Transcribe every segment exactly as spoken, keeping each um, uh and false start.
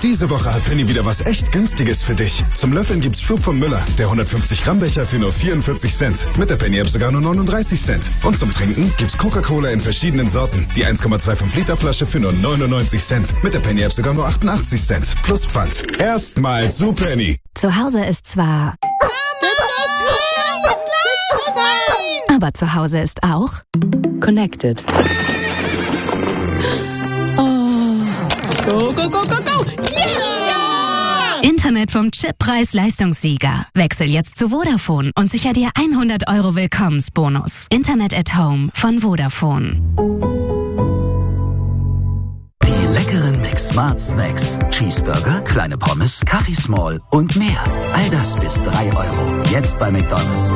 Diese Woche hat Penny wieder was echt Günstiges für dich. Zum Löffeln gibt's Flug von Müller, der hundertfünfzig Gramm Becher für nur vierundvierzig Cent. Mit der Penny-App sogar nur neununddreißig Cent. Und zum Trinken gibt's Coca-Cola in verschiedenen Sorten. Die eins Komma fünfundzwanzig Liter Flasche für nur neunundneunzig Cent. Mit der Penny-App sogar nur achtundachtzig Cent. Plus Pfand. Erstmal zu Penny. Zu Hause ist zwar... aber zu Hause ist auch... Connected. Oh. Go, go, go, go, go! Yeah! Internet vom Chip-Preis-Leistungssieger. Wechsel jetzt zu Vodafone und sicher dir hundert Euro Willkommensbonus. Internet at Home von Vodafone. Die leckeren Mix-Smart Snacks. Cheeseburger, kleine Pommes, Kaffee Small und mehr. All das bis drei Euro. Jetzt bei McDonald's.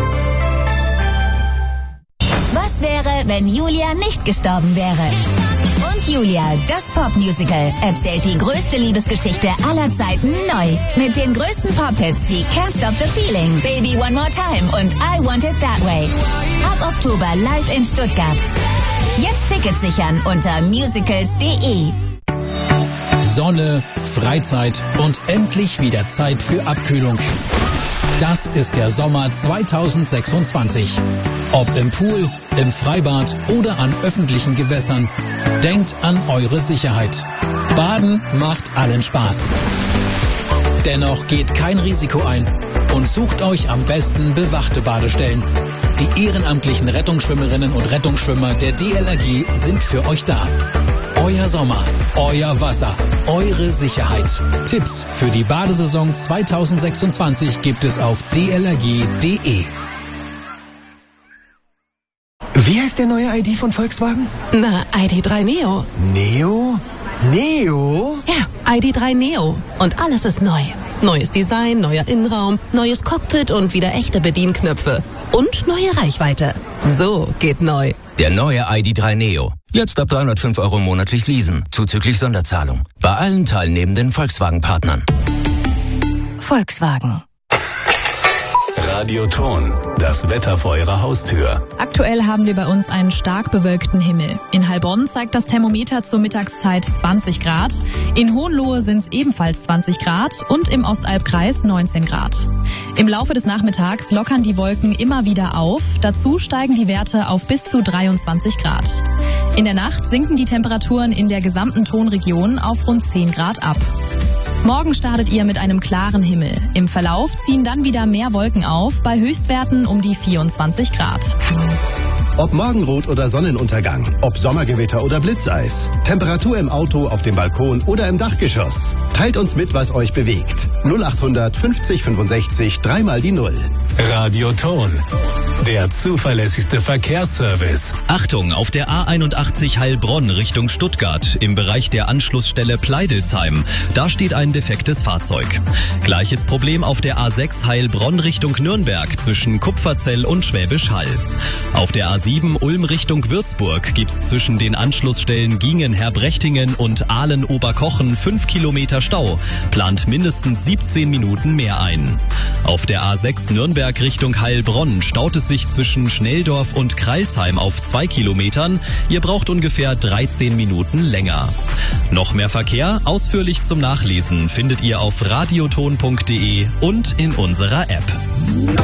Was wäre, wenn Julia nicht gestorben wäre? Und Julia, das Popmusical, erzählt die größte Liebesgeschichte aller Zeiten neu. Mit den größten Pop-Hits wie Can't Stop the Feeling, Baby One More Time und I Want It That Way. Ab Oktober live in Stuttgart. Jetzt Tickets sichern unter musicals punkt de. Sonne, Freizeit und endlich wieder Zeit für Abkühlung. Das ist der Sommer zweitausendsechsundzwanzig. Ob im Pool, im Freibad oder an öffentlichen Gewässern, denkt an eure Sicherheit. Baden macht allen Spaß. Dennoch geht kein Risiko ein und sucht euch am besten bewachte Badestellen. Die ehrenamtlichen Rettungsschwimmerinnen und Rettungsschwimmer der D L R G sind für euch da. Euer Sommer, euer Wasser, eure Sicherheit. Tipps für die Badesaison zweitausendsechsundzwanzig gibt es auf d l r g punkt de. Wie heißt der neue I D von Volkswagen? Na, I D drei Neo. Neo? Neo? Ja, I D drei Neo. Und alles ist neu. Neues Design, neuer Innenraum, neues Cockpit und wieder echte Bedienknöpfe. Und neue Reichweite. So geht neu. Der neue I D drei Neo. Jetzt ab dreihundertfünf Euro monatlich leasen, zuzüglich Sonderzahlung. Bei allen teilnehmenden Volkswagen-Partnern. Volkswagen. Radioton, das Wetter vor Ihrer Haustür. Aktuell haben wir bei uns einen stark bewölkten Himmel. In Heilbronn zeigt das Thermometer zur Mittagszeit zwanzig Grad. In Hohenlohe sind es ebenfalls zwanzig Grad und im Ostalbkreis neunzehn Grad. Im Laufe des Nachmittags lockern die Wolken immer wieder auf. Dazu steigen die Werte auf bis zu dreiundzwanzig Grad. In der Nacht sinken die Temperaturen in der gesamten Tonregion auf rund zehn Grad ab. Morgen startet ihr mit einem klaren Himmel. Im Verlauf ziehen dann wieder mehr Wolken auf, bei Höchstwerten um die vierundzwanzig Grad. Ob Morgenrot oder Sonnenuntergang, ob Sommergewitter oder Blitzeis, Temperatur im Auto, auf dem Balkon oder im Dachgeschoss. Teilt uns mit, was euch bewegt. null achthundert fünfzig fünfundsechzig, dreimal die Null. Radioton, der zuverlässigste Verkehrsservice. Achtung, auf der A einundachtzig Heilbronn Richtung Stuttgart, im Bereich der Anschlussstelle Pleidelsheim. Da steht ein defektes Fahrzeug. Gleiches Problem auf der A sechs Heilbronn Richtung Nürnberg zwischen Kupferzell und Schwäbisch Hall. Auf der A sieben Ulm Richtung Würzburg gibt's zwischen den Anschlussstellen Gingen-Herbrechtingen und Ahlen-Oberkochen fünf Kilometer Stau. Plant mindestens siebzehn Minuten mehr ein. Auf der A sechs Nürnberg Richtung Heilbronn staut es sich zwischen Schnelldorf und Kreilsheim auf zwei Kilometern. Ihr braucht ungefähr dreizehn Minuten länger. Noch mehr Verkehr, ausführlich zum Nachlesen, findet ihr auf radioton punkt de und in unserer App.